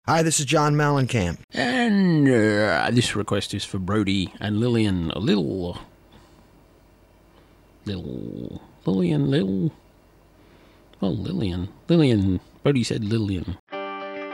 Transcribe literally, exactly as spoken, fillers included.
Hi, this is John Mellencamp. And uh, this request is for Brody and Lillian. A little... Little... Lillian, little... Oh, Lillian. Lillian. Brody said Lillian.